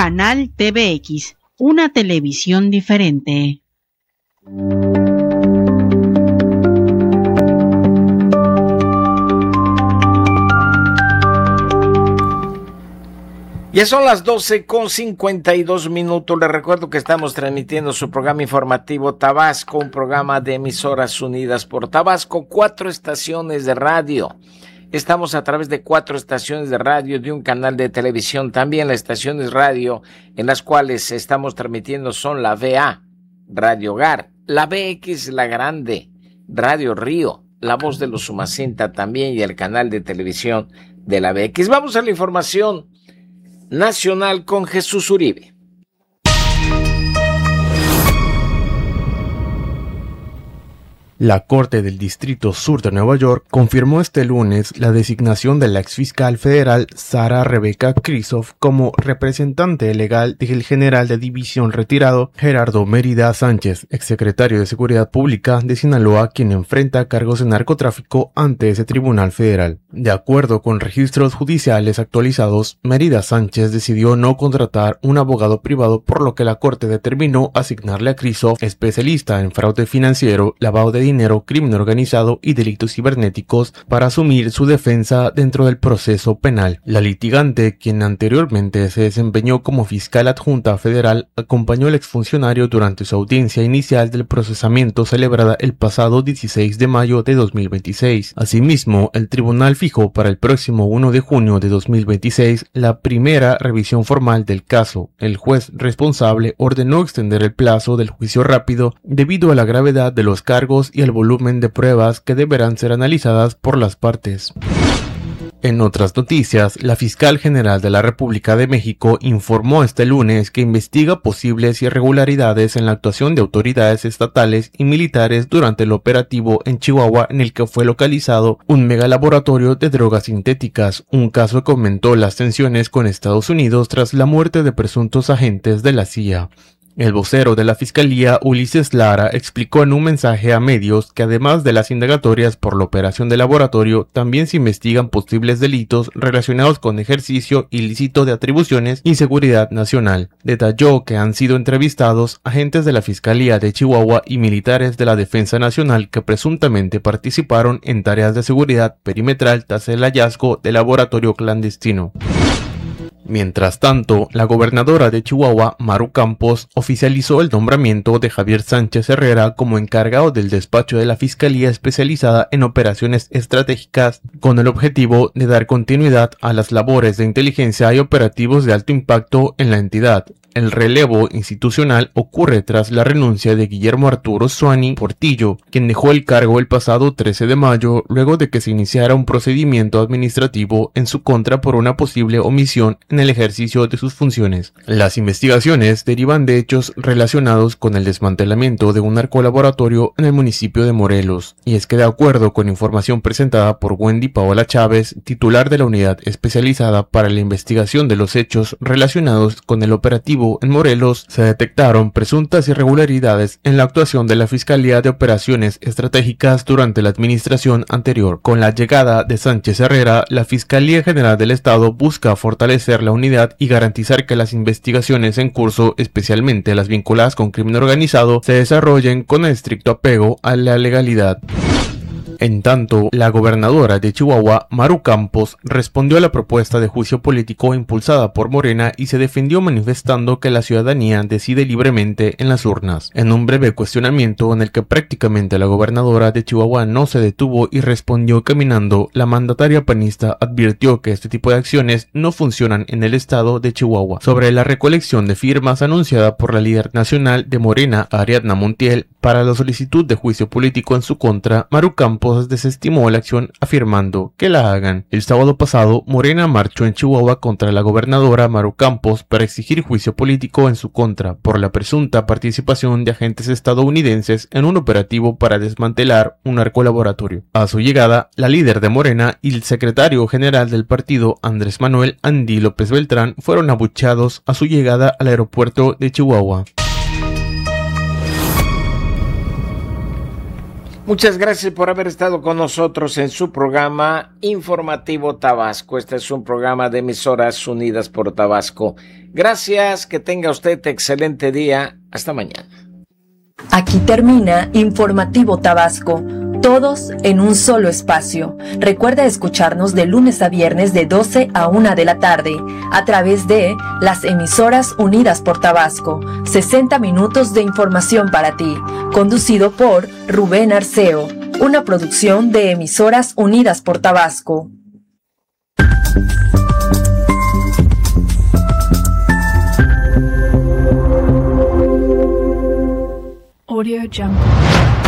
Canal TVX, una televisión diferente. Ya son las 12:52. Les recuerdo que estamos transmitiendo su programa informativo Tabasco, un programa de emisoras unidas por Tabasco, 4 estaciones de radio. Estamos a través de 4 estaciones de radio, de un canal de televisión. También las estaciones radio en las cuales estamos transmitiendo son la VA, Radio Hogar, la BX, La Grande, Radio Río, La Voz de los Umacinta también y el canal de televisión de la BX. Vamos a la información nacional con Jesús Uribe. La Corte del Distrito Sur de Nueva York confirmó este lunes la designación de la exfiscal federal Sara Rebecca Kristof como representante legal del general de división retirado Gerardo Mérida Sánchez, exsecretario de Seguridad Pública de Sinaloa, quien enfrenta cargos de narcotráfico ante ese tribunal federal. De acuerdo con registros judiciales actualizados, Mérida Sánchez decidió no contratar un abogado privado, por lo que la Corte determinó asignarle a Kristof, especialista en fraude financiero, lavado de dinero, crimen organizado y delitos cibernéticos, para asumir su defensa dentro del proceso penal. La litigante, quien anteriormente se desempeñó como fiscal adjunta federal, acompañó al exfuncionario durante su audiencia inicial del procesamiento celebrada el pasado 16 de mayo de 2026. Asimismo, el tribunal fijó para el próximo 1 de junio de 2026 la primera revisión formal del caso. El juez responsable ordenó extender el plazo del juicio rápido debido a la gravedad de los cargos y el volumen de pruebas que deberán ser analizadas por las partes. En otras noticias, la fiscal general de la República de México informó este lunes que investiga posibles irregularidades en la actuación de autoridades estatales y militares durante el operativo en Chihuahua, en el que fue localizado un megalaboratorio de drogas sintéticas, un caso que aumentó las tensiones con Estados Unidos tras la muerte de presuntos agentes de la CIA. El vocero de la Fiscalía, Ulises Lara, explicó en un mensaje a medios que además de las indagatorias por la operación del laboratorio, también se investigan posibles delitos relacionados con ejercicio ilícito de atribuciones y seguridad nacional. Detalló que han sido entrevistados agentes de la Fiscalía de Chihuahua y militares de la Defensa Nacional que presuntamente participaron en tareas de seguridad perimetral tras el hallazgo del laboratorio clandestino. Mientras tanto, la gobernadora de Chihuahua, Maru Campos, oficializó el nombramiento de Javier Sánchez Herrera como encargado del despacho de la Fiscalía especializada en operaciones estratégicas, con el objetivo de dar continuidad a las labores de inteligencia y operativos de alto impacto en la entidad. El relevo institucional ocurre tras la renuncia de Guillermo Arturo Suani Portillo, quien dejó el cargo el pasado 13 de mayo luego de que se iniciara un procedimiento administrativo en su contra por una posible omisión en el ejercicio de sus funciones. Las investigaciones derivan de hechos relacionados con el desmantelamiento de un narcolaboratorio en el municipio de Morelos, y es que de acuerdo con información presentada por Wendy Paola Chávez, titular de la unidad especializada para la investigación de los hechos relacionados con el operativo en Morelos, se detectaron presuntas irregularidades en la actuación de la Fiscalía de Operaciones Estratégicas durante la administración anterior. Con la llegada de Sánchez Herrera, la Fiscalía General del Estado busca fortalecer la unidad y garantizar que las investigaciones en curso, especialmente las vinculadas con crimen organizado, se desarrollen con estricto apego a la legalidad. En tanto, la gobernadora de Chihuahua, Maru Campos, respondió a la propuesta de juicio político impulsada por Morena y se defendió manifestando que la ciudadanía decide libremente en las urnas. En un breve cuestionamiento en el que prácticamente la gobernadora de Chihuahua no se detuvo y respondió caminando, la mandataria panista advirtió que este tipo de acciones no funcionan en el estado de Chihuahua. Sobre la recolección de firmas anunciada por la líder nacional de Morena, Ariadna Montiel, para la solicitud de juicio político en su contra, Maru Campos desestimó la acción afirmando que la hagan. El sábado pasado, Morena marchó en Chihuahua contra la gobernadora Maru Campos para exigir juicio político en su contra por la presunta participación de agentes estadounidenses en un operativo para desmantelar un narcolaboratorio. A su llegada, la líder de Morena y el secretario general del partido, Andrés Manuel Andy López Beltrán, fueron abucheados a su llegada al aeropuerto de Chihuahua. Muchas gracias por haber estado con nosotros en su programa Informativo Tabasco. Este es un programa de Emisoras Unidas por Tabasco. Gracias, que tenga usted excelente día. Hasta mañana. Aquí termina Informativo Tabasco, todos en un solo espacio. Recuerda escucharnos de lunes a viernes de 12 a 1 de la tarde a través de las Emisoras Unidas por Tabasco. 60 minutos de información para ti, conducido por Rubén Arceo, una producción de Emisoras Unidas por Tabasco. Audio Jungle.